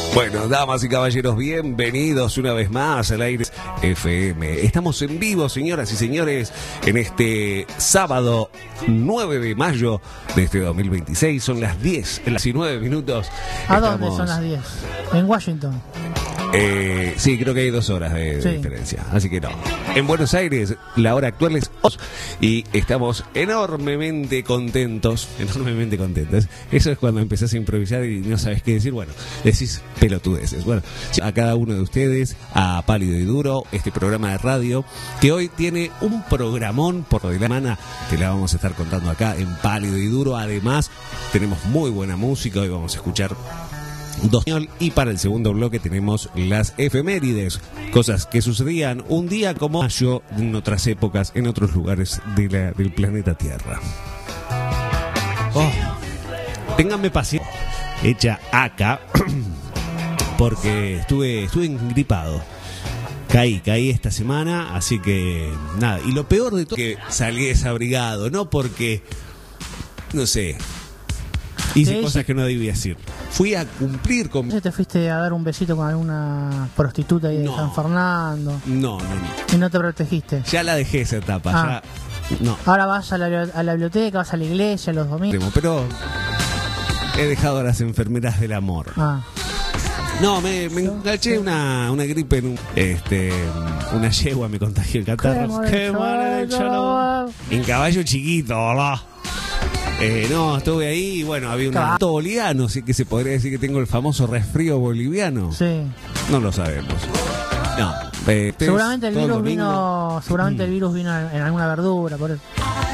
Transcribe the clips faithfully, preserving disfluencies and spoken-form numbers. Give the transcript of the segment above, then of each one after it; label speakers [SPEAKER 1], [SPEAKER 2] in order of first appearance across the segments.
[SPEAKER 1] Bueno, damas y caballeros, bienvenidos una vez más al Aire F M. Estamos en vivo, señoras y señores, en este sábado nueve de mayo de este dos mil veintiséis. Son las diez, las diecinueve minutos.
[SPEAKER 2] ¿A
[SPEAKER 1] Estamos...
[SPEAKER 2] dónde son las diez? En Washington.
[SPEAKER 1] Eh, sí, creo que hay dos horas de, de
[SPEAKER 2] sí.
[SPEAKER 1] diferencia. Así que no. En Buenos Aires, la hora actual es dos y estamos enormemente contentos. Enormemente contentos. Eso es cuando empezás a improvisar y no sabes qué decir. Bueno, decís pelotudeces. Bueno, a cada uno de ustedes, a Pálido y Duro, este programa de radio que hoy tiene un programón por de la semana que la vamos a estar contando acá en Pálido y Duro. Además, tenemos muy buena música. Hoy vamos a escuchar Dos y para el segundo bloque tenemos las efemérides, cosas que sucedían un día como mayo en otras épocas, en otros lugares de la, del planeta Tierra. Oh, ténganme paciencia, hecha acá, porque estuve, estuve engripado. Caí, caí esta semana, así que nada. Y lo peor de todo es que salí desabrigado, no porque, no sé, hice
[SPEAKER 2] ¿Qué?
[SPEAKER 1] cosas que no debía decir. Fui a cumplir con...
[SPEAKER 2] ¿Te fuiste a dar un besito con alguna prostituta ahí de
[SPEAKER 1] No.
[SPEAKER 2] San Fernando?
[SPEAKER 1] No, no, no.
[SPEAKER 2] Y no te protegiste.
[SPEAKER 1] Ya la dejé esa etapa.
[SPEAKER 2] Ah.
[SPEAKER 1] Ya... No.
[SPEAKER 2] Ahora vas a la, a la biblioteca, vas a la iglesia los domingos.
[SPEAKER 1] Pero he dejado a las enfermeras del amor.
[SPEAKER 2] Ah.
[SPEAKER 1] No, me, me enganché una, una gripe en un, este, una yegua, me contagió el catarro.
[SPEAKER 2] Qué mal,
[SPEAKER 1] En caballo chiquito, ¿verdad? Eh, no, estuve ahí y bueno, había un acto boliviano, así que se podría decir que tengo el famoso resfrío boliviano.
[SPEAKER 2] Sí.
[SPEAKER 1] No lo sabemos. No. Eh,
[SPEAKER 2] Seguramente el
[SPEAKER 1] todo
[SPEAKER 2] virus
[SPEAKER 1] domingo.
[SPEAKER 2] vino, seguramente el virus vino en alguna verdura, por eso.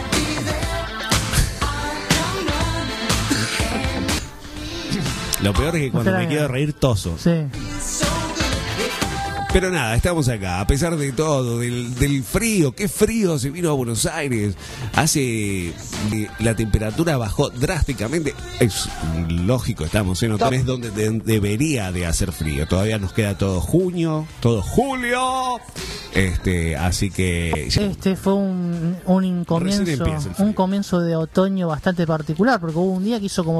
[SPEAKER 1] Lo peor es que cuando
[SPEAKER 2] Espera,
[SPEAKER 1] me quiero reír toso.
[SPEAKER 2] Sí.
[SPEAKER 1] Pero nada, estamos acá, a pesar de todo, del, del frío, qué frío se vino a Buenos Aires. Hace, la temperatura bajó drásticamente. Es lógico, estamos en otro mes donde de, debería de hacer frío. Todavía nos queda todo junio, todo julio. Este, así que...
[SPEAKER 2] Este fue un, un comienzo,
[SPEAKER 1] Recién empieza el frío.
[SPEAKER 2] un comienzo de otoño bastante particular, porque hubo un día que hizo como